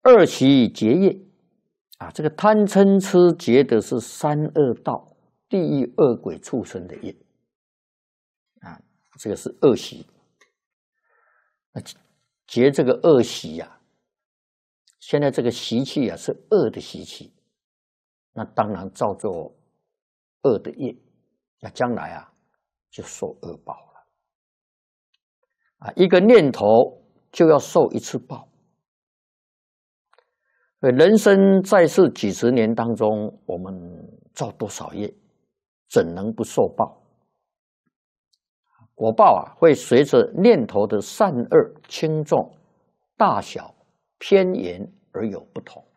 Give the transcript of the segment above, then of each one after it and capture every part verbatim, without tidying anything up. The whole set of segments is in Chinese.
恶习结业啊，这个贪嗔痴结的是三恶道、地狱恶鬼畜生的业啊，这个是恶习。那结这个恶习呀、啊，现在这个习气啊是恶的习气，那当然造作恶的业，那将来啊就受恶报了啊，一个念头就要受一次报。人生在世几十年当中，我们造多少业，怎能不受报？果报啊，会随着念头的善恶轻重、大小、偏严而有不同。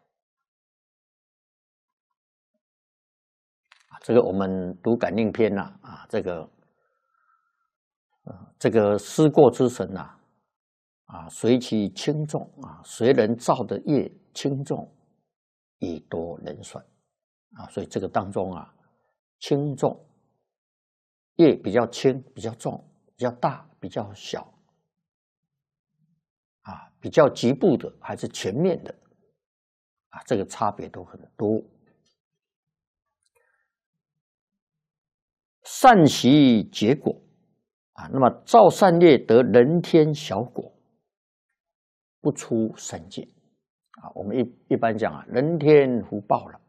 这个我们读感应篇呐、啊，啊，这个，呃，这个思过之神呐、啊，啊，随其轻重啊，随人造的业轻重，以多人算啊，所以这个当中啊，轻重业比较轻，比较重，比较大，比较小，啊，比较局部的还是全面的，啊，这个差别都很多。善习结果啊，那么造善业得人天小果，不出三界啊。我们一一般讲啊，人天福报了。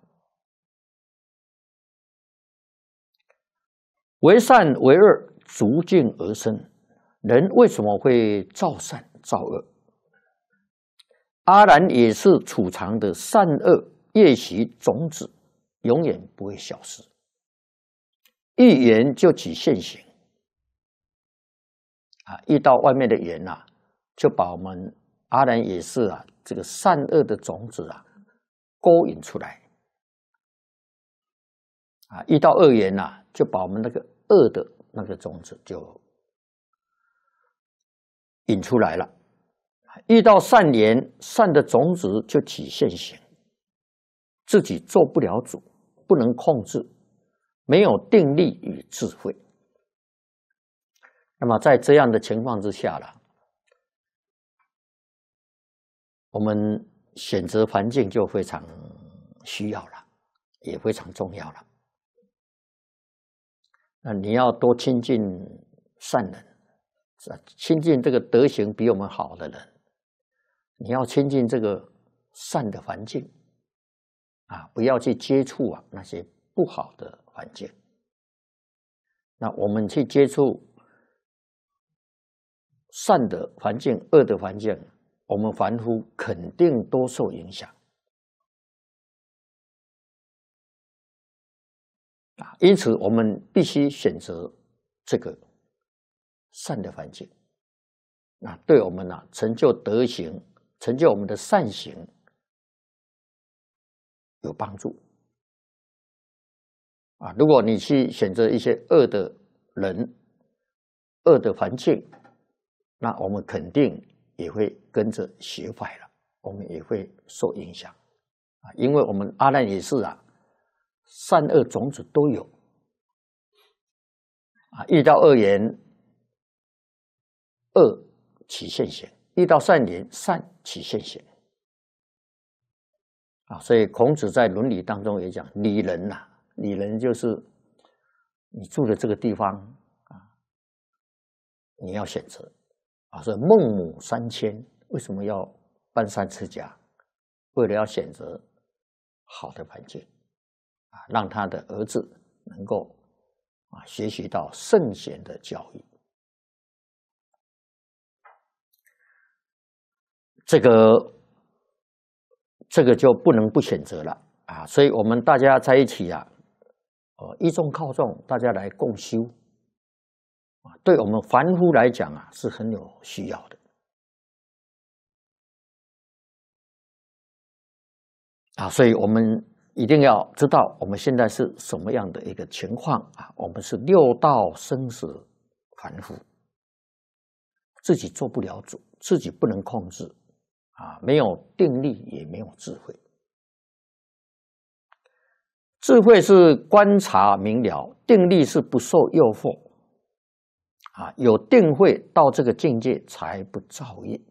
为善为恶，逐境而生。人为什么会造善造恶？阿难也是储藏的善恶业习种子，永远不会消失。一缘就起现行啊，遇到外面的缘啊，就把我们阿难也是啊，这个善恶的种子啊，勾引出来啊，遇到恶缘啊，就把我们那个恶的那个种子就引出来了。遇到善缘，善的种子就起现行，自己做不了主，不能控制，没有定力与智慧。那么在这样的情况之下了，我们选择环境就非常需要了，也非常重要了。那你要多亲近善人，亲近这个德行比我们好的人，你要亲近这个善的环境啊，不要去接触啊那些不好的环境。那我们去接触善的环境、恶的环境，我们凡夫肯定都受影响啊。因此，我们必须选择这个善的环境，那对我们啊成就德行、成就我们的善行有帮助啊。如果你去选择一些恶的人、恶的环境，那我们肯定也会跟着学坏了，我们也会受影响啊。因为我们阿难也是啊，善恶种子都有啊。遇到恶缘，恶起现行；遇到善缘，善起现行啊。所以孔子在伦理当中也讲，礼仁呐、啊，礼仁就是你住的这个地方啊，你要选择。啊，所以孟母三迁为什么要搬山持家？为了要选择好的环境啊，让他的儿子能够啊学习到圣贤的教育。这个这个就不能不选择了啊！所以我们大家在一起啊，呃，依众靠众，大家来共修。对我们凡夫来讲啊，是很有需要的啊，所以我们一定要知道我们现在是什么样的一个情况啊。我们是六道生死凡夫，自己做不了主，自己不能控制啊，没有定力，也没有智慧。智慧是观察明了，定力是不受诱惑。啊，有定慧到这个境界才不造业。